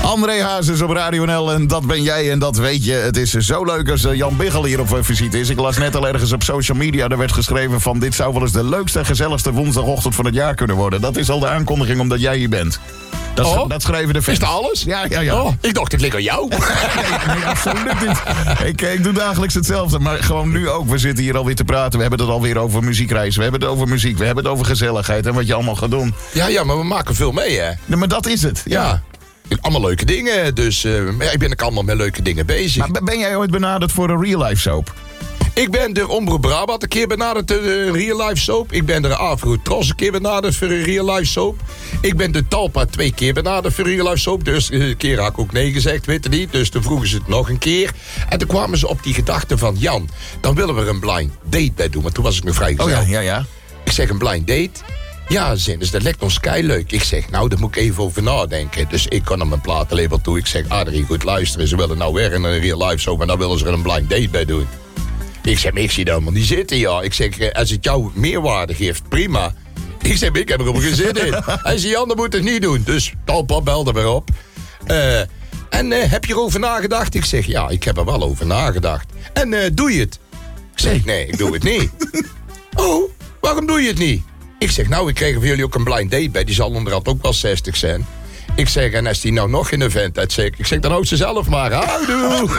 André Hazes op Radio NL en dat ben jij en dat weet je. Het is zo leuk als Jan Biggel hier op visite is. Ik las net al ergens op social media, er werd geschreven van... dit zou wel eens de leukste en gezelligste woensdagochtend van het jaar kunnen worden. Dat is al de aankondiging omdat jij hier bent. Dat schreven de fans. Is dat alles? Ja. Oh, ik dacht, het ligt aan jou. Nee, absoluut niet. Ik doe dagelijks hetzelfde, maar gewoon nu ook. We zitten hier alweer te praten. We hebben het alweer over muziekreizen. We hebben het over muziek. We hebben het over gezelligheid en wat je allemaal gaat doen. Ja, maar we maken veel mee, hè? Nee, maar dat is het, ja. Allemaal leuke dingen, dus ik ben ook allemaal met leuke dingen bezig. Maar ben jij ooit benaderd voor een real life soap? Ik ben de Omroep Brabant een keer benaderd voor een real life soap. Ik ben de Afro Tros een keer benaderd voor een real life soap. Ik ben de Talpa 2 keer benaderd voor een real life soap. Dus een keer had ik ook nee gezegd, weet je niet. Dus toen vroegen ze het nog een keer. En toen kwamen ze op die gedachte van... Jan, dan willen we er een blind date bij doen. Want toen was ik nog vrijgezel. Oh ja. Ik zeg, een blind date? Ja, dus dat lijkt ons keileuk. Ik zeg, nou, daar moet ik even over nadenken. Dus ik kan naar mijn platenlabel toe. Ik zeg, Adrie, goed luisteren. Ze willen nou weer in een real life soap. En dan willen ze er een blind date bij doen. Ik zeg, ik zie dat helemaal niet zitten, ja. Ik zeg, als het jou meerwaarde geeft, prima. Ik zeg, ik heb er helemaal geen zin in. Hij zei, Jan, dat moet het niet doen. Dus Talpa belde weer op. Heb je erover nagedacht? Ik zeg, ja, ik heb er wel over nagedacht. En doe je het? Ik zeg, nee, ik doe het niet. Oh, waarom doe je het niet? Ik zeg, nou, ik kreeg voor jullie ook een blind date bij. Die zal onderhand ook wel 60 zijn. Ik zeg, en als die nou nog in een vent uitzegt... Ik zeg, dan houdt ze zelf maar. Houdoe!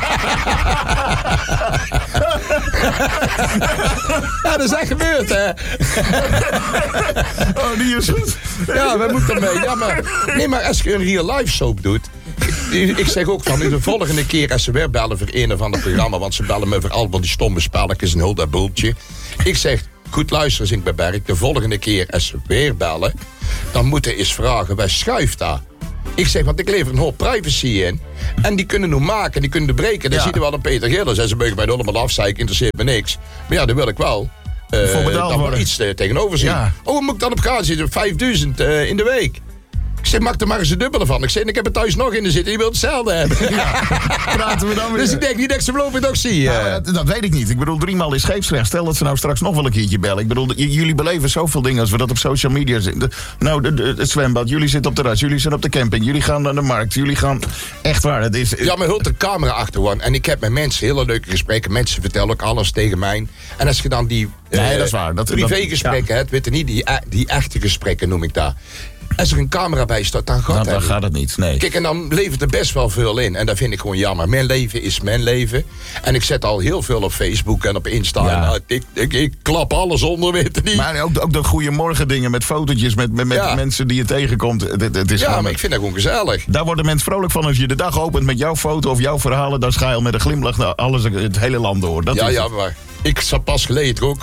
Ja, dat is echt gebeurd, hè? Oh, die is goed. Ja, we moeten mee. Ja, maar als je een real life soap doet... Ik zeg ook van, de volgende keer als ze weer bellen voor een of ander programma... want ze bellen me voor al die stomme spelletjes en heel dat boeltje. Ik zeg... Goed luisteren, Zink bij Berg. De volgende keer als ze weer bellen... dan moeten ze eens vragen, waar schuift dat? Ik zeg, want ik lever een hoop privacy in. En die kunnen nu maken, die kunnen breken. Dan zie je wel een Peter Gillis. En ze mogen mij allemaal afzeiken, interesseert me niks. Maar ja, dat wil ik wel. Dan wel iets tegenover zien. Ja. Oh, wat moet ik dan op gaan zitten? 5000 in de week. Ik zeg, maak er maar eens een dubbele van. Ik zeg, ik heb er thuis nog in zitten. Je wilt hetzelfde hebben. Ja, praten we dan weer. Dus ik denk niet dat ik ze voorlopig nog zie. Dat weet ik niet. Ik bedoel, 3 maal is scheepsrecht. Stel dat ze nou straks nog wel een keertje bellen. Ik bedoel, jullie beleven zoveel dingen als we dat op social media zien. Het zwembad, jullie zitten op de terras, jullie zijn op de camping, jullie gaan naar de markt, jullie gaan... Echt waar, het is... Ja, maar hult de camera achter, hoor. En ik heb met mensen hele leuke gesprekken. Mensen vertellen ook alles tegen mij. En als je dan die dat is waar. privégesprekken hebt, weet je niet, die echte gesprekken noem ik daar. Als er een camera bij staat, dan gaat het niet, nee. Kijk, en dan levert er best wel veel in. En dat vind ik gewoon jammer. Mijn leven is mijn leven. En ik zet al heel veel op Facebook en op Insta. Ja. En, ik klap alles onder, weet je niet. Maar ook de goeiemorgen dingen met fotootjes, met mensen die je tegenkomt. Het is maar ik vind dat gewoon gezellig. Daar worden mensen vrolijk van als je de dag opent met jouw foto of jouw verhalen. Dan ga je al met een glimlach het hele land door. Maar... Ik zat pas geleden ook,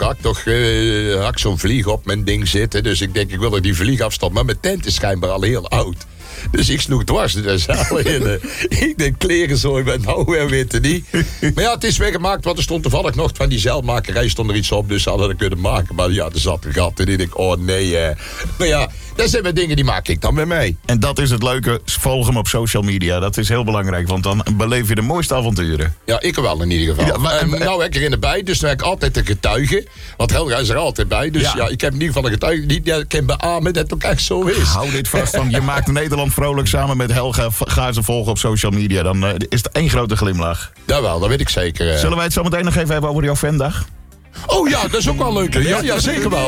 had zo'n vlieg op mijn ding zitten. Dus ik denk, ik wil er die vlieg afstappen. Maar mijn tent is schijnbaar al heel oud. Dus ik sloeg dwars de zaal in. Ik denk, kleren zo, ik ben nou weer weten niet. Maar ja, het is weggemaakt, want er stond toevallig nog van die zeilmakerij stond er iets op. Dus ze hadden het kunnen maken. Maar ja, er zat een gat en ik denk, oh nee. Maar ja, dat zijn weer dingen die maak ik dan weer mee. En dat is het leuke, volg hem op social media. Dat is heel belangrijk, want dan beleef je de mooiste avonturen. Ja, ik wel in ieder geval. Ja, nou heb ik erin erbij, dus dan heb ik altijd een getuige. Want Helga is er altijd bij. Dus ja ik heb in ieder geval een getuige die kan beamen dat het ook echt zo is. Hou dit vast, want je maakt Nederland vrolijk samen met Helga. Ga ze volgen op social media, dan is het één grote glimlach. Jawel, dat weet ik zeker. Zullen wij het zo meteen nog even hebben over jouw fandag? Oh ja, dat is ook wel leuk. Ja, zeker wel.